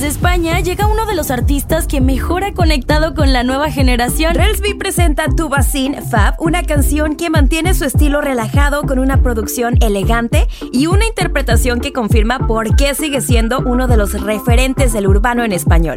Desde España llega uno de los artistas que mejor ha conectado con la nueva generación. Relsby presenta Tubacin Fab, una canción que mantiene su estilo relajado con una producción elegante y una interpretación que confirma por qué sigue siendo uno de los referentes del urbano en español.